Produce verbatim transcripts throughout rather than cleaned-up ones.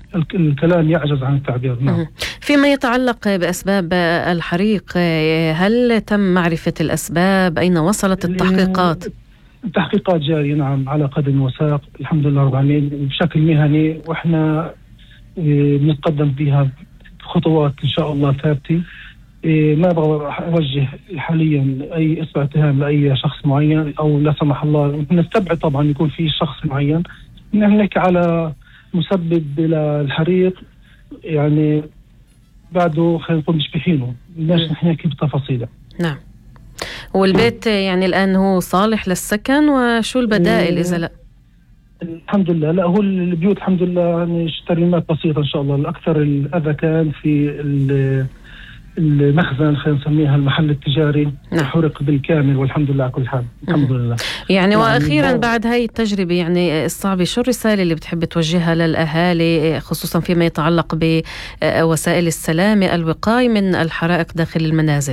الكلام يعجز عن التعبير. نعم. فيما يتعلق بأسباب الحريق، هل تم معرفة الأسباب؟ أين وصلت التحقيقات؟ التحقيقات جارية نعم على قدم وساق الحمد لله رب العالمين بشكل مهني، وإحنا بنتقدم فيها خطوات إن شاء الله ثابتة. ما أبغى أوجه حاليا أي إصبع اتهام لأي شخص معين أو لا سمح الله نستبعد طبعا يكون في شخص معين. نحكي على مسبب للحريق يعني بعده خلينا نقول مش بحينه، ليش نحكي بتفاصيله. نعم. والبيت يعني الآن هو صالح للسكن، وشو البدائل إذا لا؟ الحمد لله لا، هو البيوت الحمد لله يعني ترميمات بسيطة إن شاء الله. الأكثر الأذى كان في المخزن خلينا نسميها المحل التجاري. نعم. حرق بالكامل والحمد لله على كل حال. الحمد لله. يعني وأخيرا بعد هاي التجربة يعني الصعبة، شو الرسالة اللي بتحب توجهها للأهالي خصوصا فيما يتعلق بوسائل السلامة الوقاية من الحرائق داخل المنازل؟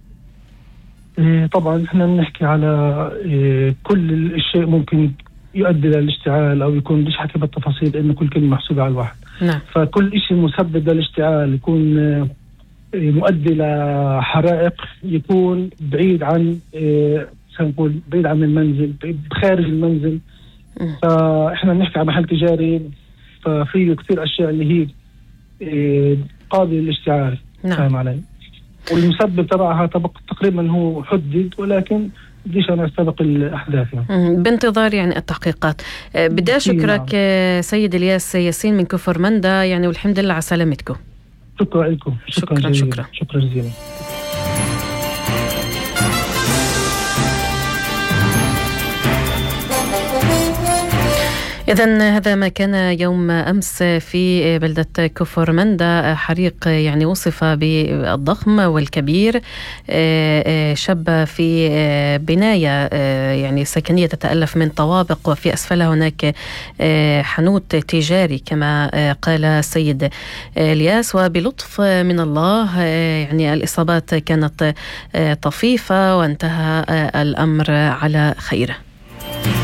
طبعا احنا بنحكي على كل الشيء ممكن يؤدي للاشتعال او يكون مش حكي بالتفاصيل انه كل كلمه محسوبه على الواحد. نعم. فكل شيء مسبب للاشتعال يكون مؤدي لحرائق يكون بعيد عن سنقول بعيد عن المنزل، بخارج المنزل. م. فاحنا بنحكي عن محل تجاري، ففي كثير اشياء اللي هي قابله للاشتعال. نعم. فاهم علي؟ والمسبب تبعها تقريبا هو حدد، ولكن بديش أنا أستبق الأحداث يعني. بانتظار يعني التحقيقات. بدي أشكرك نعم. سيد الياس ياسين من كفر مندا يعني، والحمد لله على سلامتكم. شكرا لكم. شكرا شكرا, شكرا. شكرا جزيلا. إذن هذا ما كان يوم أمس في بلدة كفر مندا، حريق يعني وصف بالضخم والكبير، شب في بناية يعني سكنية تتألف من طوابق، وفي أسفلها هناك حانوت تجاري كما قال السيد الياس. وبلطف من الله يعني الإصابات كانت طفيفة وانتهى الأمر على خير.